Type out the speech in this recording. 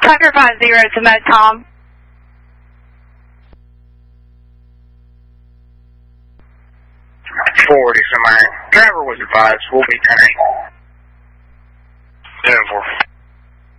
Tucker 50 to Medcom. Forward, driver was advised, we'll be 10-8. 10-4.